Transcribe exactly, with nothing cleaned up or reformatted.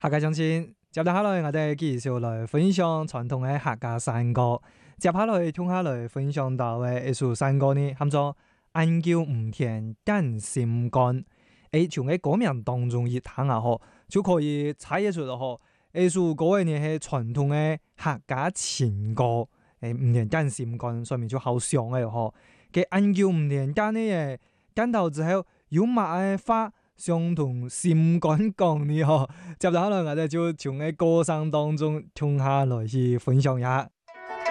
客家鄉親，接下來我哋繼續來分享傳統嘅客家山歌。接下來聽下來分享到嘅一首山歌呢，叫做《晏叫吳田點心肝》。誒，從嘅歌名當中一聽下嗬，就可以猜得出咯嗬。呢首歌嘅呢係傳統嘅客家情歌。誒，吳田點心肝上面就好想嘅嗬。嘅晏叫吳田點呢嘅點頭之後，有乜嘅花？相同心肝講呢嗬，接下來我哋就從嘅歌聲當中聽下來去分享一下。